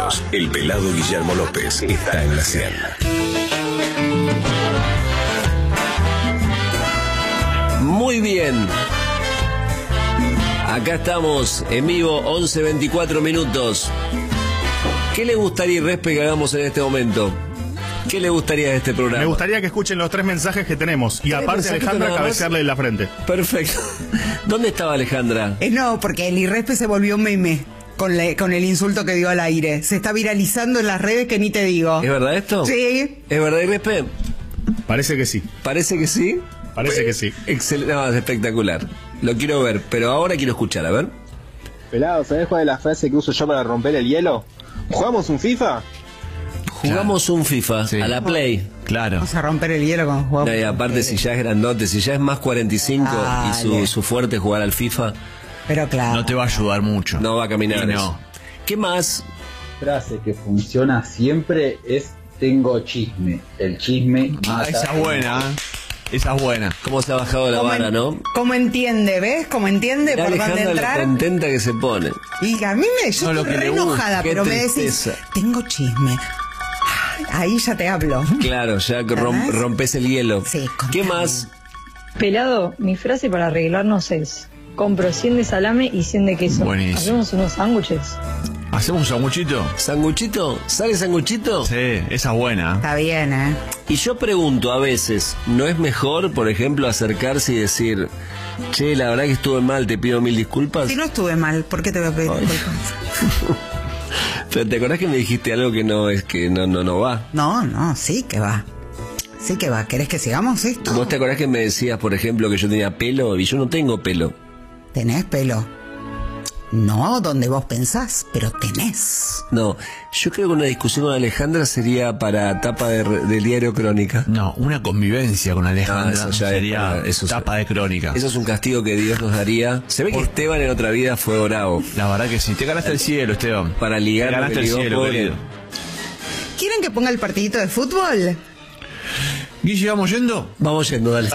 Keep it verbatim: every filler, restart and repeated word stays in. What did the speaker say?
minutos. El pelado Guillermo López está en la cien. Muy bien. Acá estamos en vivo, once veinticuatro minutos. ¿Qué le gustaría, Respe, que hagamos en este momento? ¿Qué le gustaría de este programa? Me gustaría que escuchen los tres mensajes que tenemos. Y aparte, Alejandra, cabecearle en la frente. Perfecto. ¿Dónde estaba Alejandra? Eh, no, porque el Irrespe se volvió un meme con, la, con el insulto que dio al aire. Se está viralizando en las redes que ni te digo. ¿Es verdad esto? Sí. ¿Es verdad, Irrespe? Parece que sí. ¿Parece que sí? Parece que sí. Excelente, no, es espectacular. Lo quiero ver, pero ahora quiero escuchar, a ver. Pelado, ¿sabés cuál es la frase que uso yo para romper el hielo? ¿Jugamos un FIFA? Jugamos claro. un FIFA, sí. A la Play. Claro. Vamos a romper el hielo con jugamos. No, y aparte, si ya es grandote, si ya es más cuarenta y cinco ah, y su, su fuerte es jugar al FIFA. Pero claro. No te va a ayudar mucho. No va a caminar. No. ¿Qué más? Frase que funciona siempre es: tengo chisme. El chisme mata. Ah, esa es buena. Esa es buena. ¿Cómo se ha bajado la vara, no? ¿Cómo entiende? ¿Ves? ¿Cómo entiende Mirá, por Alejandra, dónde entrar? Lo contenta que se pone. Y a mí me... Yo no, estoy lo que re enojada, pero tristeza. Me decís, tengo chisme. Ahí ya te hablo. Claro, ya rom, rompes el hielo. Sí, ¿qué más? Pelado, mi frase para arreglarnos es: compro cien de salame y cien de queso. Buenísimo. ¿Hacemos unos sándwiches? ¿Hacemos un sanguchito? ¿Sanguchito? ¿Sale sanguchito? Sí, esa es buena. Está bien, ¿eh? Y yo pregunto a veces, ¿no es mejor, por ejemplo, acercarse y decir: che, la verdad que estuve mal, te pido mil disculpas? Si no estuve mal, ¿por qué te voy a pedir disculpas? Pero ¿te acordás que me dijiste algo que no es que no no no va? No, no, sí que va. Sí que va. ¿Querés que sigamos esto? ¿Vos te acordás que me decías, por ejemplo, que yo tenía pelo? Y yo no tengo pelo. ¿Tenés pelo? No donde vos pensás, pero tenés. No, yo creo que una discusión con Alejandra sería para tapa de, del diario Crónica. No, una convivencia con Alejandra no, eso ya sería es, eso tapa es, de Crónica. Eso es un castigo que Dios nos daría. Se ve Por... que Esteban en otra vida fue bravo. La verdad que sí, te ganaste el cielo, Esteban. Para ligar, te ganaste el cielo, querido. ¿Quieren que ponga el partidito de fútbol? Guille, ¿vamos yendo? Vamos yendo, dale.